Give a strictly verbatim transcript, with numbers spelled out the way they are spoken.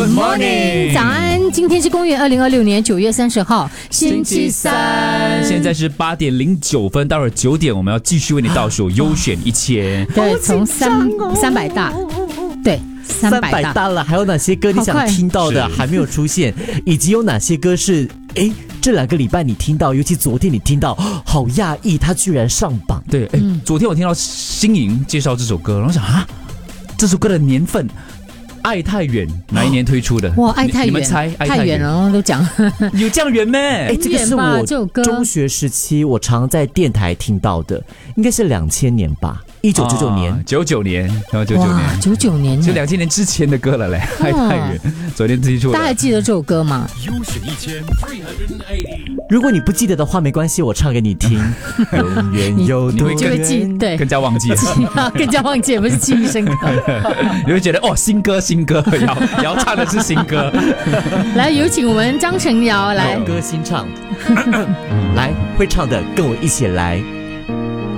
morning， 早安！今天是公元二零二六年九月三十号，星期三。 现在是八点零九分，待会儿九点我们要继续为你倒数优选一千。 对，从三三百大，对。 三百大了，还有哪些歌你想听到的还没有出现，以及有哪些歌是哎这两个礼拜你听到，尤其昨天你听到，好讶异，他居然上榜。 对，哎、嗯，昨天我听到新颖介绍这首歌，然后我想啊，这首歌的年份。爱太远哪一年推出的？ 哇，爱太远， 你们猜？爱太远了，都讲有这样远咩？ 哎，这个是我中学时期我常在电台听到的，应该是两千年吧，一九九九年， 九九年，然后九九年， 九九年， 就两千年之前的歌了嘞。爱太远，昨天推出的。 大家还记得这首歌吗？ 优选一千 three eighty。 如果你不记得的话，没关系，我唱给你听。永远有多就会记，对， 更加忘记了， 更加忘记，也不是记忆深刻。 你会觉得哦，新歌新歌，瑶瑶唱的是新歌。 来，有请我们张成瑶来， 老歌新唱，来会唱的跟我一起来。